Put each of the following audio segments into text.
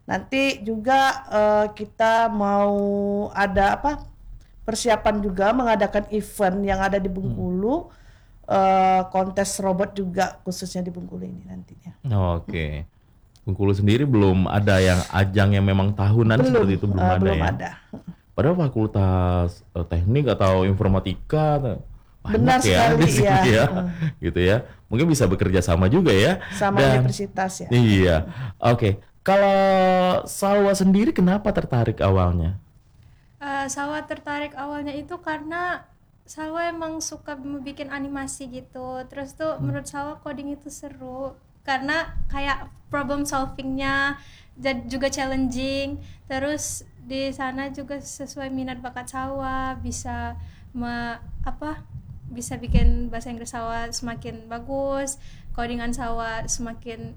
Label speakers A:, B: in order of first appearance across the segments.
A: Nanti juga kita mau ada persiapan juga mengadakan event yang ada di Bengkulu, kontes robot juga khususnya di Bengkulu ini nantinya.
B: Oke. Bengkulu sendiri belum ada yang ajang yang memang tahunan seperti itu, belum ada
A: belum
B: ya.
A: ada.
B: Padahal fakultas teknik atau informatika
A: Benar
B: banyak ya
A: sekali,
B: di sini
A: iya.
B: ya, gitu ya. Mungkin bisa bekerja sama juga ya.
A: Sama universitas ya.
B: Iya, oke. Kalau Salwa sendiri kenapa tertarik awalnya?
C: Salwa tertarik awalnya itu karena Salwa emang suka bikin animasi gitu. Terus tuh menurut Salwa coding itu seru karena kayak problem solvingnya juga challenging. Terus di sana juga sesuai minat bakat Salwa, bisa bisa bikin bahasa Inggris Salwa semakin bagus, codingan Salwa semakin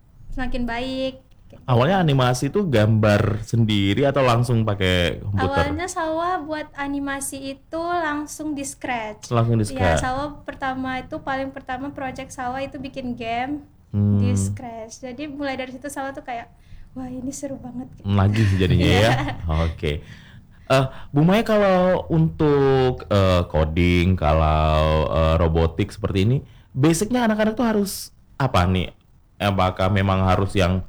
C: baik.
B: Awalnya animasi itu gambar sendiri atau langsung pakai komputer?
C: Awalnya Salwa buat animasi itu langsung di scratch.
B: Langsung di
C: Ya,
B: scratch.
C: Salwa paling pertama project Salwa itu bikin game di scratch. Jadi mulai dari situ Salwa tuh kayak, wah ini seru banget.
B: Lagi jadinya ya. Oke. Bu Maya, kalau untuk coding, kalau robotik seperti ini, basicnya anak-anak tuh harus apa nih? Apakah memang harus yang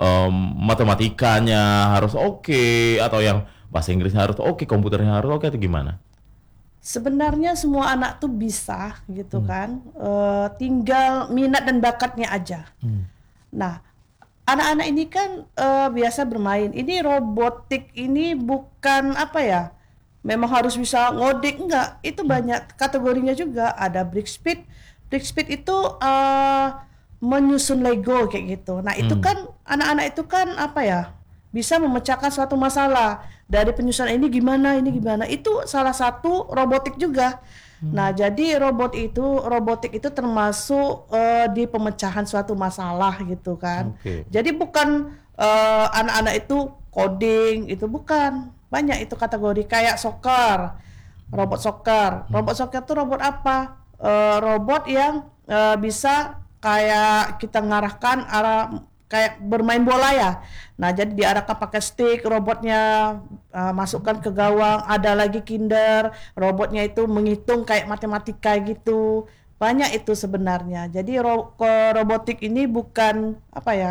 B: matematikanya harus oke, atau yang bahasa Inggrisnya harus oke, komputernya harus oke, atau gimana?
A: Sebenarnya semua anak tuh bisa gitu kan, tinggal minat dan bakatnya aja. Nah, anak-anak ini kan biasa bermain. Ini robotik ini bukan memang harus bisa ngodek, enggak. Itu banyak kategorinya juga. Ada brick speed. Brick speed itu menyusun Lego kayak gitu. Nah, itu kan anak-anak itu kan bisa memecahkan suatu masalah. Dari penyusunan ini gimana. Itu salah satu robotik juga. Nah, jadi robotik itu termasuk di pemecahan suatu masalah gitu kan. Jadi bukan anak-anak itu coding, itu bukan. Banyak itu kategori kayak soccer, robot soccer. Robot soccer itu robot apa? Robot yang bisa kayak kita ngarahkan arah kayak bermain bola ya. Nah, jadi diarahkan pakai stick, robotnya masukkan ke gawang. Ada lagi kinder, robotnya itu menghitung kayak matematika gitu. Banyak itu sebenarnya. Jadi robotik ini bukan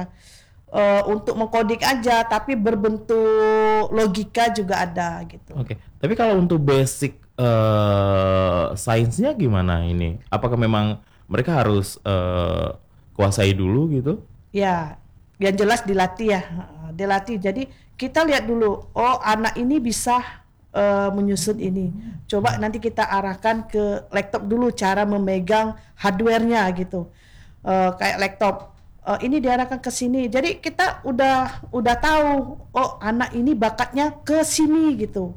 A: untuk mengkodik aja, tapi berbentuk logika juga ada gitu.
B: Oke. Tapi kalau untuk basic sainsnya gimana ini? Apakah memang mereka harus kuasai dulu gitu?
A: Ya, yang jelas dilatih ya, dilatih. Jadi kita lihat dulu, oh anak ini bisa menyusun ini. Coba nanti kita arahkan ke laptop dulu cara memegang hardware-nya gitu. Kayak laptop, ini diarahkan ke sini. Jadi kita udah tahu, oh anak ini bakatnya ke sini gitu.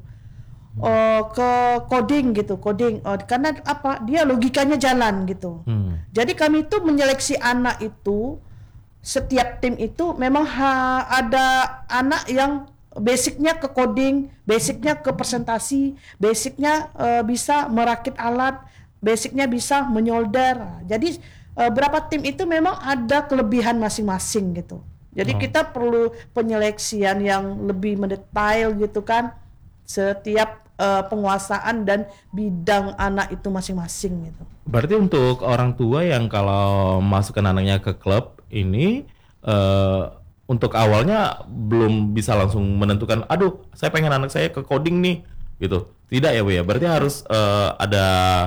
A: Ke coding gitu, karena dia logikanya jalan gitu. Jadi kami itu menyeleksi anak itu, setiap tim itu memang ada anak yang basicnya ke coding, basicnya ke presentasi, basicnya bisa merakit alat, basicnya bisa menyolder. Jadi berapa tim itu memang ada kelebihan masing-masing gitu. Jadi kita perlu penyeleksian yang lebih mendetail gitu kan, setiap penguasaan dan bidang anak itu masing-masing gitu.
B: Berarti untuk orang tua yang kalau masukkan anaknya ke klub ini, untuk awalnya belum bisa langsung menentukan, aduh saya pengen anak saya ke coding nih gitu. Tidak ya Bu ya, berarti harus ada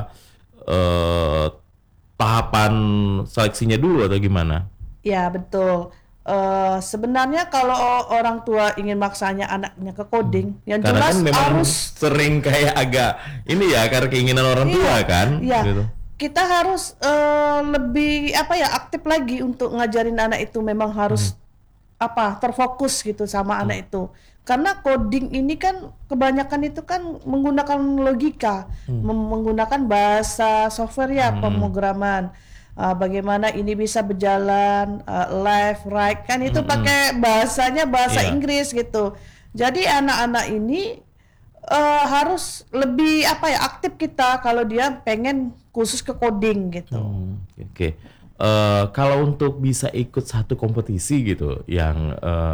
B: tahapan seleksinya dulu atau gimana?
A: Ya betul. Sebenarnya kalau orang tua ingin maksanya anaknya ke coding, yang
B: Karena
A: jelas
B: kan memang
A: harus
B: sering kayak agak ini ya, karena keinginan orang tua kan.
A: Iya.
B: Gitu.
A: Kita harus lebih aktif lagi untuk ngajarin anak itu, memang harus terfokus gitu sama anak itu. Karena coding ini kan kebanyakan itu kan menggunakan logika, menggunakan bahasa software ya, pemrograman. Bagaimana ini bisa berjalan left right kan itu pakai bahasa Inggris gitu. Jadi anak-anak ini harus lebih aktif kita kalau dia pengen khusus ke coding gitu.
B: Oke. Kalau untuk bisa ikut satu kompetisi gitu yang